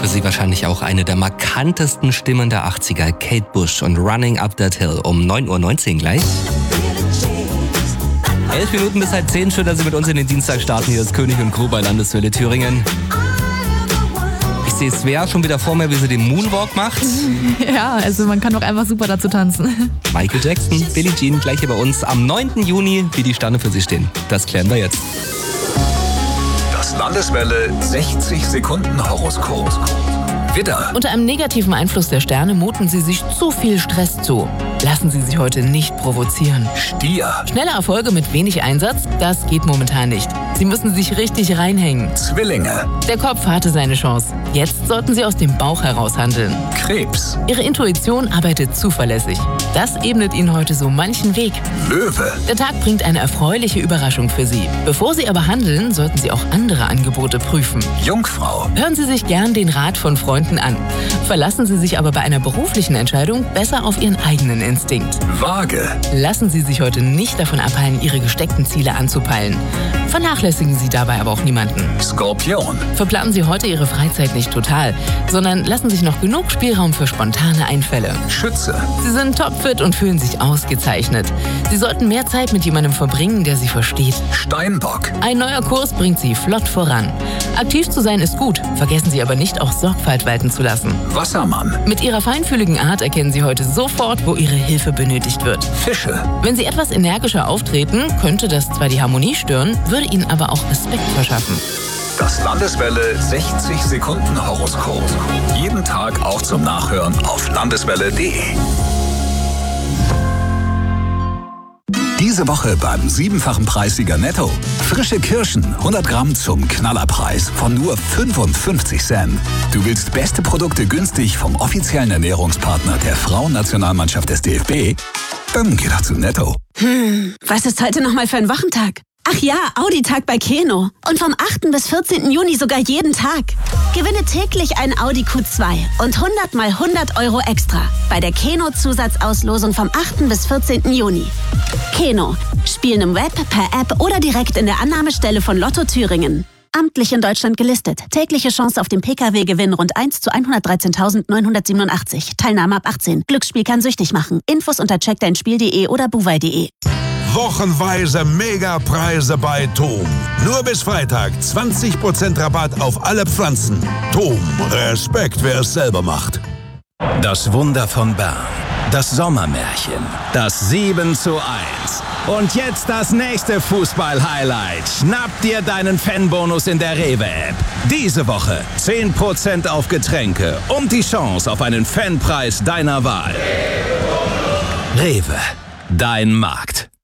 Für Sie wahrscheinlich auch eine der markantesten Stimmen der 80er, Kate Bush und Running Up That Hill um 9:19 Uhr gleich. 11 Minuten bis 10:30, schön, dass Sie mit uns in den Dienstag starten. Hier ist König und Crew bei Landeswelle Thüringen. Ich sehe Svea schon wieder vor mir, wie sie den Moonwalk macht. Ja, also man kann doch einfach super dazu tanzen. Michael Jackson, Billie Jean, gleich hier bei uns am 9. Juni, wie die Sterne für Sie stehen. Das klären wir jetzt. Das Landeswelle 60 Sekunden Horoskop. Widder. Unter einem negativen Einfluss der Sterne muten Sie sich zu viel Stress zu. Lassen Sie sich heute nicht provozieren. Stier. Schnelle Erfolge mit wenig Einsatz, das geht momentan nicht. Sie müssen sich richtig reinhängen. Zwillinge. Der Kopf hatte seine Chance. Jetzt sollten Sie aus dem Bauch heraus handeln. Krebs. Ihre Intuition arbeitet zuverlässig. Das ebnet Ihnen heute so manchen Weg. Löwe. Der Tag bringt eine erfreuliche Überraschung für Sie. Bevor Sie aber handeln, sollten Sie auch andere Angebote prüfen. Jungfrau. Hören Sie sich gern den Rat von Freunden an. Verlassen Sie sich aber bei einer beruflichen Entscheidung besser auf Ihren eigenen Instinkt. Waage. Lassen Sie sich heute nicht davon abhalten, Ihre gesteckten Ziele anzupeilen. Vernachlässigen Sie dabei aber auch niemanden. Skorpion. Verplanen Sie heute Ihre Freizeit nicht total, sondern lassen sich noch genug Spielraum für spontane Einfälle. Schütze. Sie sind topfit und fühlen sich ausgezeichnet. Sie sollten mehr Zeit mit jemandem verbringen, der Sie versteht. Steinbock. Ein neuer Kurs bringt Sie flott voran. Aktiv zu sein ist gut, vergessen Sie aber nicht, auch Sorgfalt walten zu lassen. Wassermann. Mit Ihrer feinfühligen Art erkennen Sie heute sofort, wo Ihre Hilfe benötigt wird. Fische. Wenn Sie etwas energischer auftreten, könnte das zwar die Harmonie stören, würde Ihnen aber auch Respekt verschaffen. Das Landeswelle 60 Sekunden Horoskop. Jeden Tag auch zum Nachhören auf landeswelle.de. Diese Woche beim 7-fachen Preissieger Netto. Frische Kirschen, 100 Gramm zum Knallerpreis von nur 55 Cent. Du willst beste Produkte günstig vom offiziellen Ernährungspartner der Frauennationalmannschaft des DFB? Dann geh doch zu Netto. Was ist heute nochmal für ein Wochentag? Ach ja, Audi-Tag bei Keno. Und vom 8. bis 14. Juni sogar jeden Tag. Gewinne täglich ein Audi Q2 und 100 mal 100 Euro extra bei der Keno-Zusatzauslosung vom 8. bis 14. Juni. Keno. Spielen im Web, per App oder direkt in der Annahmestelle von Lotto Thüringen. Amtlich in Deutschland gelistet. Tägliche Chance auf den Pkw-Gewinn rund 1 zu 113.987. Teilnahme ab 18. Glücksspiel kann süchtig machen. Infos unter checkdeinspiel.de oder buwei.de. Wochenweise Megapreise bei TOM. Nur bis Freitag 20% Rabatt auf alle Pflanzen. TOM, Respekt, wer es selber macht. Das Wunder von Bern. Das Sommermärchen. Das 7:1. Und jetzt das nächste Fußball-Highlight. Schnapp dir deinen Fanbonus in der Rewe-App. Diese Woche 10% auf Getränke und die Chance auf einen Fanpreis deiner Wahl. Rewe, dein Markt.